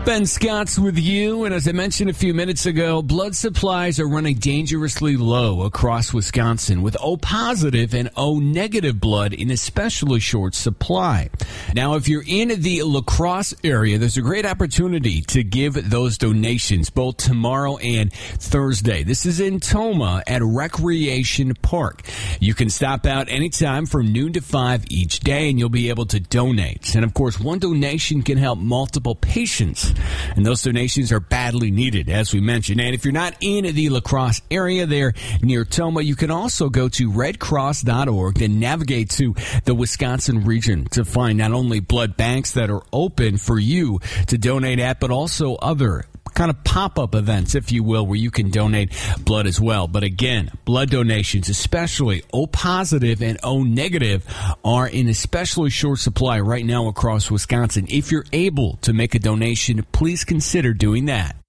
Ben Scott's with you, and as I mentioned a few minutes ago, blood supplies are running dangerously low across Wisconsin, with O positive and O negative blood in especially short supply. Now, if you're in the La Crosse area, there's a great opportunity to give those donations both tomorrow and Thursday. This is in Tomah at Recreation Park. You can stop out anytime from noon to 5 each day, and you'll be able to donate. And of course, one donation can help multiple patients. And those donations are badly needed, as we mentioned. And if you're not in the La Crosse area there near Tomah, you can also go to redcross.org and navigate to the Wisconsin region to find not only blood banks that are open for you to donate at, but also other kind of pop-up events, if you will, where you can donate blood as well. But again, blood donations, especially O positive and O negative, are in especially short supply right now across Wisconsin. If you're able to make a donation, please consider doing that.